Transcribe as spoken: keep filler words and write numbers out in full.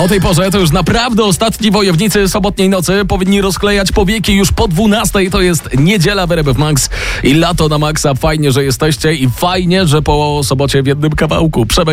O tej porze to już naprawdę ostatni wojownicy sobotniej nocy powinni rozklejać powieki już po dwunastej. To jest niedziela w R M F Max i lato na maksa. Fajnie, że jesteście i fajnie, że po sobocie w jednym kawałku. Przemek